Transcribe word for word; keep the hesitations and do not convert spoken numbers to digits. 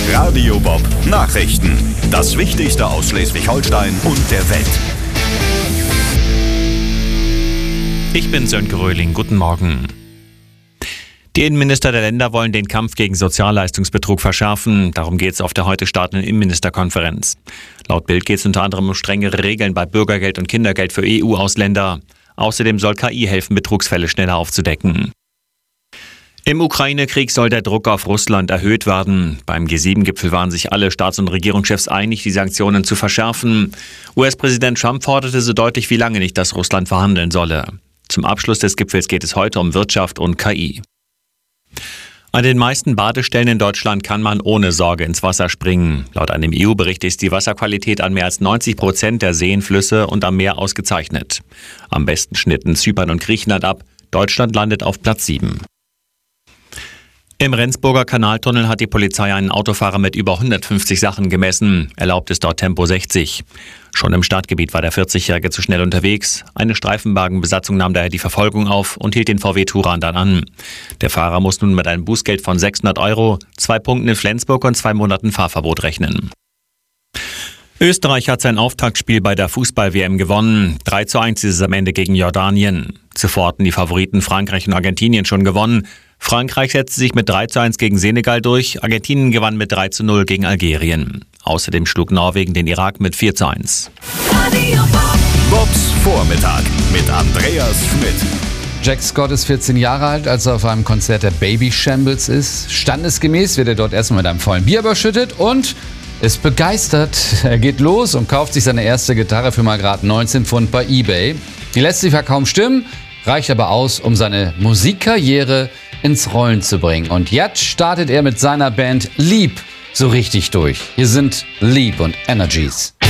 Radio Bob Nachrichten. Das Wichtigste aus Schleswig-Holstein und der Welt. Ich bin Sönke Röhling. Guten Morgen. Die Innenminister der Länder wollen den Kampf gegen Sozialleistungsbetrug verschärfen. Darum geht es auf der heute startenden Innenministerkonferenz. Laut Bild geht es unter anderem um strengere Regeln bei Bürgergeld und Kindergeld für E U-Ausländer. Außerdem soll K I helfen, Betrugsfälle schneller aufzudecken. Im Ukraine-Krieg soll der Druck auf Russland erhöht werden. Beim G sieben Gipfel waren sich alle Staats- und Regierungschefs einig, die Sanktionen zu verschärfen. U S-Präsident Trump forderte so deutlich wie lange nicht, dass Russland verhandeln solle. Zum Abschluss des Gipfels geht es heute um Wirtschaft und K I. An den meisten Badestellen in Deutschland kann man ohne Sorge ins Wasser springen. Laut einem E U-Bericht ist die Wasserqualität an mehr als neunzig Prozent der Seen, Flüsse und am Meer ausgezeichnet. Am besten schnitten Zypern und Griechenland ab. Deutschland landet auf Platz sieben. Im Rendsburger Kanaltunnel hat die Polizei einen Autofahrer mit über hundertfünfzig Sachen gemessen. Erlaubt ist dort Tempo sechzig. Schon im Startgebiet war der vierzigjährige zu schnell unterwegs. Eine Streifenwagenbesatzung nahm daher die Verfolgung auf und hielt den V W Touran dann an. Der Fahrer muss nun mit einem Bußgeld von sechshundert Euro, zwei Punkten in Flensburg und zwei Monaten Fahrverbot rechnen. Österreich hat sein Auftaktspiel bei der Fußball-W M gewonnen. drei zu eins ist es am Ende gegen Jordanien. Zuvor hatten die Favoriten Frankreich und Argentinien schon gewonnen. Frankreich setzte sich mit drei zu eins gegen Senegal durch, Argentinien gewann mit drei zu null gegen Algerien. Außerdem schlug Norwegen den Irak mit vier zu eins. Bobs Vormittag mit Andreas Schmidt. Jack Scott ist vierzehn Jahre alt, als er auf einem Konzert der Baby Shambles ist. Standesgemäß wird er dort erstmal mit einem vollen Bier überschüttet und ist begeistert. Er geht los und kauft sich seine erste Gitarre für mal gerade neunzehn Pfund bei eBay. Die lässt sich ja kaum stimmen, reicht aber aus, um seine Musikkarriere ins Rollen zu bringen. Und jetzt startet er mit seiner Band Leap so richtig durch. Hier sind Leap und Energies.